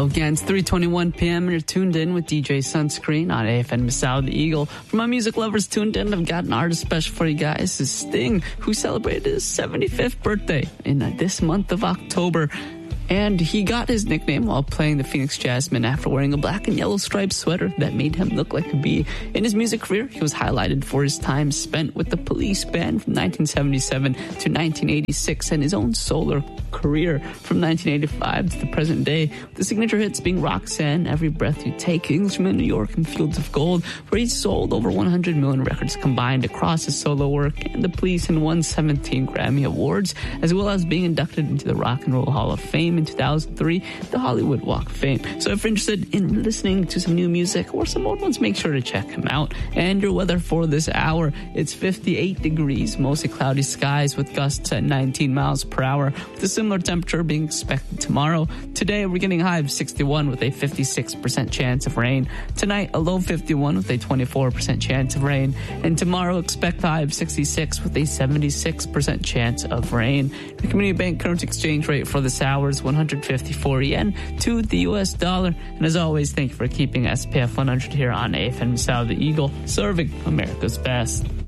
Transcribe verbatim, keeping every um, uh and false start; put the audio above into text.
Hello again, it's three twenty-one p.m. and you're tuned in with D J Sunscreen on A F M Masao the Eagle. For my music lovers tuned in, I've got an artist special for you guys. This is Sting, who celebrated his seventy-fifth birthday in uh, this month of October. And he got his nickname while playing the Phoenix Jasmine after wearing a black and yellow striped sweater that made him look like a bee. In his music career, he was highlighted for his time spent with the Police Band from nineteen seventy-seven to nineteen eighty-six and his own solo career from nineteen eighty-five to the present day. The signature hits being Roxanne, Every Breath You Take, Englishman, New York, and Fields of Gold, where he sold over one hundred million records combined across his solo work and the Police, and won seventeen Grammy Awards, as well as being inducted into the Rock and Roll Hall of Fame in two thousand three, the Hollywood Walk of Fame. So if you're interested in listening to some new music or some old ones, make sure to check him out. And your weather for this hour, it's fifty-eight degrees, mostly cloudy skies with gusts at nineteen miles per hour, with a similar temperature being expected tomorrow. Today, we're getting a high of sixty-one with a fifty-six percent chance of rain. Tonight, a low fifty-one with a twenty-four percent chance of rain. And tomorrow, expect a high of sixty-six with a seventy-six percent chance of rain. The Community Bank current exchange rate for this hour is one hundred fifty-four yen to the U S dollar. And as always, thank you for keeping S P F one hundred here on A F M Masao the Eagle, serving America's best.